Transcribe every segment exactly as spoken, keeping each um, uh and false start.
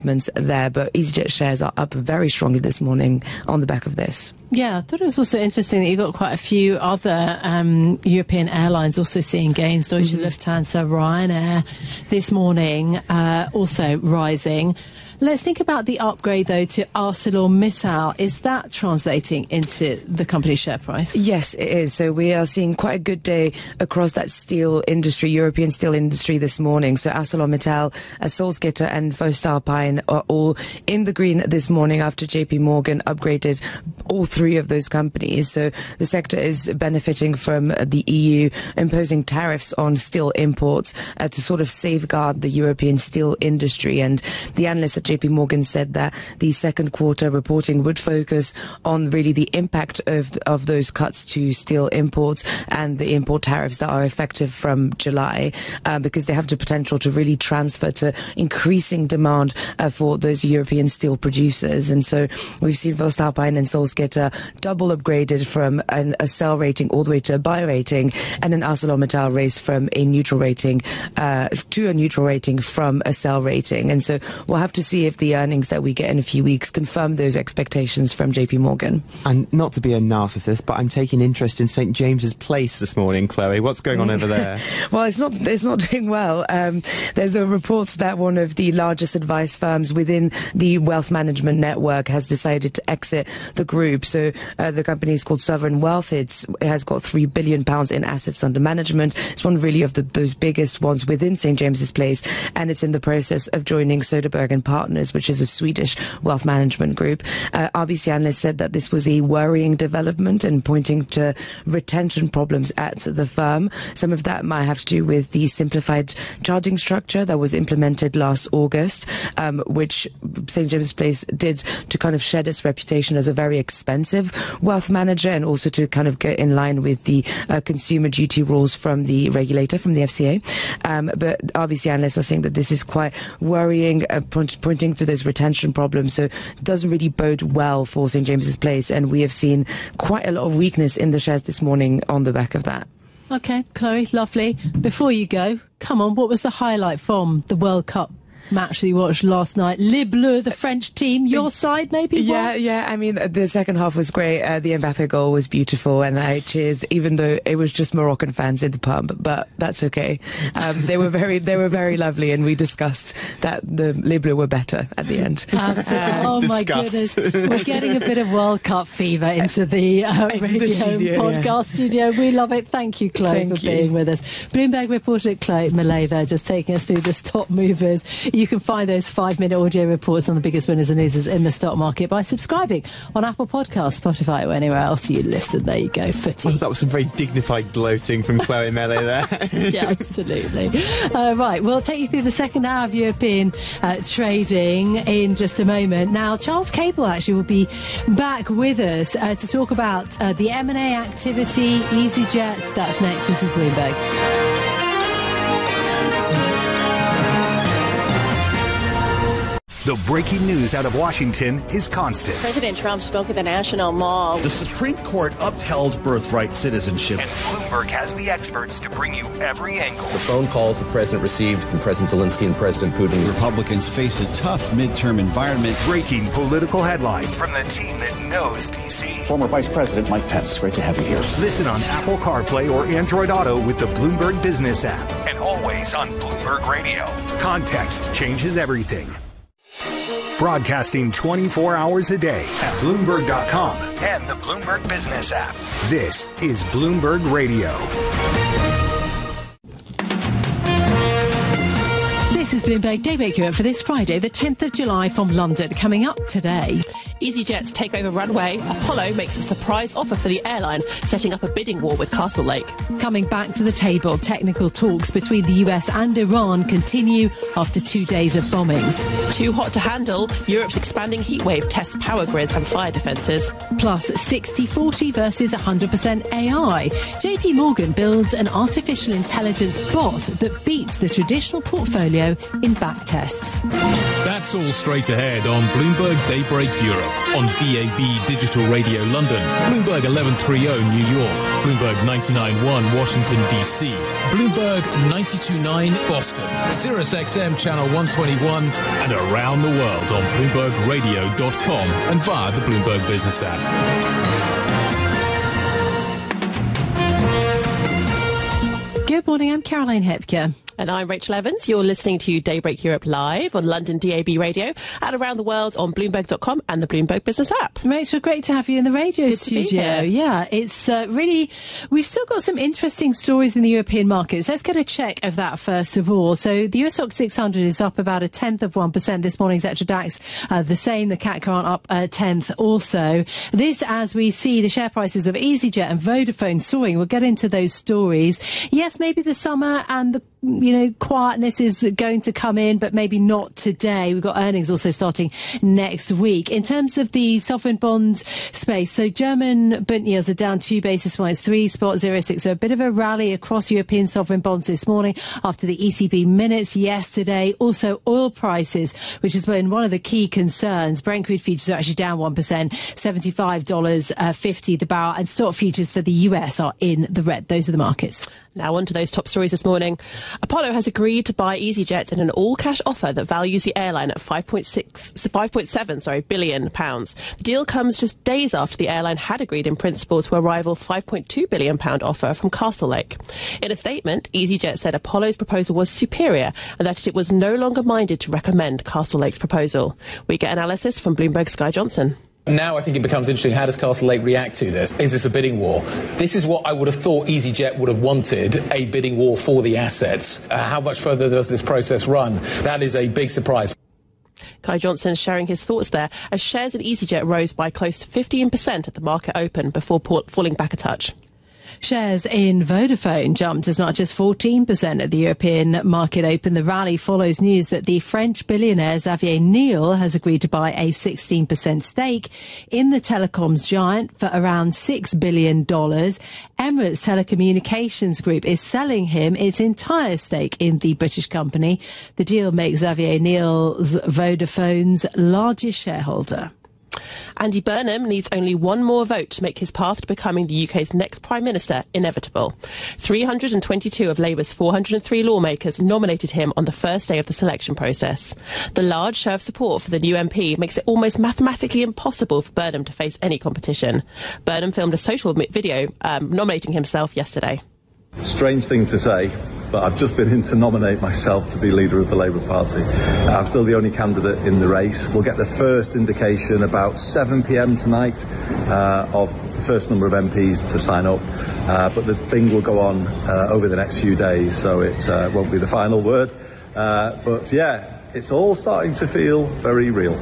there, but EasyJet shares are up very strongly this morning on the back of this. Yeah, I thought it was also interesting that you got quite a few other um, European airlines also seeing gains. Deutsche mm-hmm. Lufthansa, Ryanair this morning uh, also rising. Let's think about the upgrade, though, to ArcelorMittal. Is that translating into the company's share price? Yes, it is. So we are seeing quite a good day across that steel industry, European steel industry this morning. So ArcelorMittal, uh, Salzgitter and voestalpine are all in the green this morning after J P Morgan upgraded all three of those companies. So the sector is benefiting from the E U imposing tariffs on steel imports uh, to sort of safeguard the European steel industry. And the analysts at J P Morgan said that the second quarter reporting would focus on really the impact of of those cuts to steel imports and the import tariffs that are effective from July, uh, because they have the potential to really transfer to increasing demand uh, for those European steel producers. And so we've seen voestalpine and Salzgitter double upgraded from an, a sell rating all the way to a buy rating, and then ArcelorMittal raised from a neutral rating uh, to a neutral rating from a sell rating. And so we'll have to see if the earnings that we get in a few weeks confirm those expectations from J P Morgan. And not to be a narcissist, but I'm taking interest in Saint James's Place this morning, Chloe. What's going on over there? Well, it's not it's not doing well. Um, there's a report that one of the largest advice firms within the wealth management network has decided to exit the group. So uh, the company is called Sovereign Wealth. It's, it has got three billion pounds in assets under management. It's one really of the, those biggest ones within Saint James's Place, and it's in the process of joining Soderberg and Partners, which is a Swedish wealth management group. Uh, R B C analysts said that this was a worrying development and pointing to retention problems at the firm. Some of that might have to do with the simplified charging structure that was implemented last August, um, which Saint James's Place did to kind of shed its reputation as a very expensive wealth manager, and also to kind of get in line with the uh, consumer duty rules from the regulator, from the F C A. Um, but R B C analysts are saying that this is quite worrying, uh, point, pointing to those retention problems. So it doesn't really bode well for Saint James's Place, and we have seen quite a lot of weakness in the shares this morning on the back of that. Okay, Chloe, lovely. Before you go, come on, what was the highlight from the World Cup match that you watched last night? Les Bleus, the French team, your side maybe? Yeah, what? yeah. I mean, the second half was great. Uh, the Mbappe goal was beautiful, and I cheers, even though it was just Moroccan fans in the pub. But that's okay. Um, they were very, they were very lovely, and we discussed that the Les Bleus were better at the end. Absolutely. Um, oh my goodness, we're getting a bit of World Cup fever into the uh, into radio the studio, podcast yeah. studio. We love it. Thank you, Chloe, Thank for you. being with us. Bloomberg reporter Chloe Millay there, just taking us through the top movers. You can find those five-minute audio reports on the biggest winners and losers in the stock market by subscribing on Apple Podcasts, Spotify, or anywhere else you listen. There you go, footy. Oh, that was some very dignified gloating from Chloe Millay there. Yeah, absolutely. Uh, right, we'll take you through the second hour of European uh, trading in just a moment. Now, Charles Cable actually will be back with us uh, to talk about uh, the M and A activity, EasyJet. That's next. This is Bloomberg. The breaking news out of Washington is constant. President Trump spoke at the National Mall. The Supreme Court upheld birthright citizenship. And Bloomberg has the experts to bring you every angle. The phone calls the president received from President Zelensky and President Putin. Republicans face a tough midterm environment. Breaking political headlines from the team that knows D C. Former Vice President Mike Pence, great to have you here. Listen on Apple CarPlay or Android Auto with the Bloomberg Business app. And always on Bloomberg Radio. Context changes everything. Broadcasting twenty-four hours a day at Bloomberg dot com and the Bloomberg Business app. This is Bloomberg Radio. This is Bloomberg Daybreak Europe for this Friday, the tenth of July from London. Coming up today, EasyJet's takeover runway. Apollo makes a surprise offer for the airline, setting up a bidding war with Castlelake. Coming back to the table, technical talks between the U S and Iran continue after two days of bombings. Too hot to handle, Europe's expanding heatwave tests power grids and fire defences. Plus sixty forty versus one hundred percent A I. J P Morgan builds an artificial intelligence bot that beats the traditional portfolio in back tests. That's all straight ahead on Bloomberg Daybreak Europe, on D A B Digital Radio London, Bloomberg eleven thirty New York, Bloomberg ninety-nine point one Washington D C, Bloomberg ninety-two point nine Boston, Sirius X M Channel one twenty-one, and around the world on Bloomberg Radio dot com and via the Bloomberg Business app. Good morning, I'm Caroline Hepker. And I'm Rachel Evans. You're listening to Daybreak Europe live on London D A B Radio and around the world on Bloomberg dot com and the Bloomberg Business app. Rachel, great to have you in the radio Good studio. Yeah, it's uh, really, we've still got some interesting stories in the European markets. Let's get a check of that first of all. So the U S Stoxx six hundred is up about a tenth of one percent this morning. Xetra DAX uh, the same. The C A C aren't up a tenth also. This as we see the share prices of EasyJet and Vodafone soaring. We'll get into those stories. Yes, maybe the summer and the you know, quietness is going to come in, but maybe not today. We've got earnings also starting next week. In terms of the sovereign bond space, so German Bund yields are down two basis points, three point zero six. So a bit of a rally across European sovereign bonds this morning after the E C B minutes yesterday. Also oil prices, which has been one of the key concerns. Brent crude futures are actually down one percent, seventy-five dollars fifty the barrel, and stock futures for the U S are in the red. Those are the markets. Now on to those top stories this morning. Apollo has agreed to buy EasyJet in an all-cash offer that values the airline at five point six, five point seven sorry, billion pounds. The deal comes just days after the airline had agreed in principle to a rival five point two billion pounds offer from Castlelake. In a statement, EasyJet said Apollo's proposal was superior and that it was no longer minded to recommend Castlelake's proposal. We get analysis from Bloomberg's Guy Johnson. Now I think it becomes interesting, how does Castlelake react to this? Is this a bidding war? This is what I would have thought EasyJet would have wanted, a bidding war for the assets. Uh, how much further does this process run? That is a big surprise. Guy Johnson sharing his thoughts there as shares in EasyJet rose by close to fifteen percent at the market open before falling back a touch. Shares in Vodafone jumped as much as fourteen percent at the European market open. The rally follows news that the French billionaire Xavier Niel has agreed to buy a sixteen percent stake in the telecoms giant for around six billion dollars. Emirates Telecommunications Group is selling him its entire stake in the British company. The deal makes Xavier Niel's Vodafone's largest shareholder. Andy Burnham needs only one more vote to make his path to becoming the U K's next Prime Minister inevitable. three hundred twenty-two of Labour's four hundred three lawmakers nominated him on the first day of the selection process. The large show of support for the new M P makes it almost mathematically impossible for Burnham to face any competition. Burnham filmed a social video um, nominating himself yesterday. Strange thing to say, but I've just been in to nominate myself to be leader of the Labour Party. I'm still the only candidate in the race. We'll get the first indication about seven p m tonight uh, of the first number of M Ps to sign up, uh, but the thing will go on uh, over the next few days, so it uh, won't be the final word. Uh, but yeah, it's all starting to feel very real.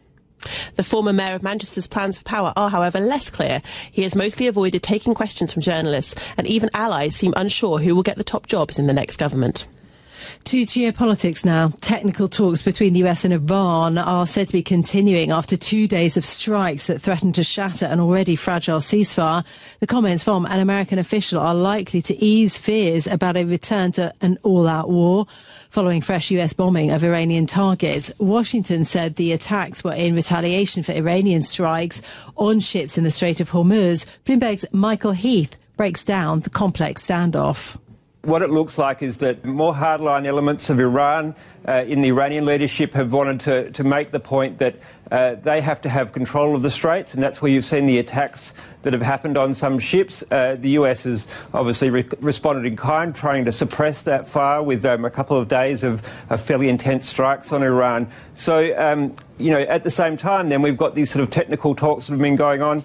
The former Mayor of Manchester's plans for power are, however, less clear. He has mostly avoided taking questions from journalists, and even allies seem unsure who will get the top jobs in the next government. To geopolitics now. Technical talks between the U S and Iran are said to be continuing after two days of strikes that threaten to shatter an already fragile ceasefire. The comments from an American official are likely to ease fears about a return to an all-out war. Following fresh U S bombing of Iranian targets, Washington said the attacks were in retaliation for Iranian strikes on ships in the Strait of Hormuz. Bloomberg's Michael Heath breaks down the complex standoff. What it looks like is that more hardline elements of Iran uh, in the Iranian leadership have wanted to, to make the point that uh, they have to have control of the Straits, and that's where you've seen the attacks that have happened on some ships. Uh, the U S has obviously re responded in kind, trying to suppress that fire with um, a couple of days of, of fairly intense strikes on Iran. So, um, you know, at the same time, then we've got these sort of technical talks that have been going on.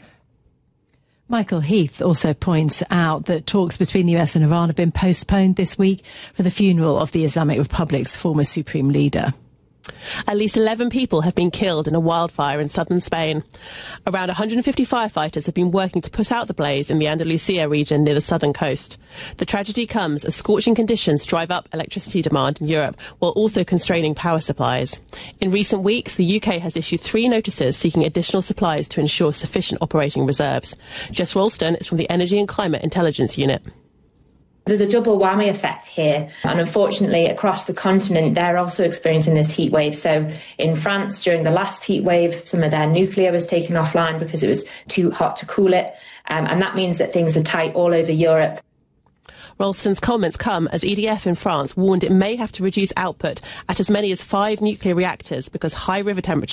Michael Heath also points out that talks between the U S and Iran have been postponed this week for the funeral of the Islamic Republic's former supreme leader. At least eleven people have been killed in a wildfire in southern Spain. Around one hundred fifty firefighters have been working to put out the blaze in the Andalusia region near the southern coast. The tragedy comes as scorching conditions drive up electricity demand in Europe while also constraining power supplies. In recent weeks, the U K has issued three notices seeking additional supplies to ensure sufficient operating reserves. Jess Ralston is from the Energy and Climate Intelligence Unit. There's a double whammy effect here. And unfortunately, across the continent, they're also experiencing this heat wave. So in France, during the last heat wave, some of their nuclear was taken offline because it was too hot to cool it. Um, and that means that things are tight all over Europe. Ralston's comments come as E D F in France warned it may have to reduce output at as many as five nuclear reactors because high river temperatures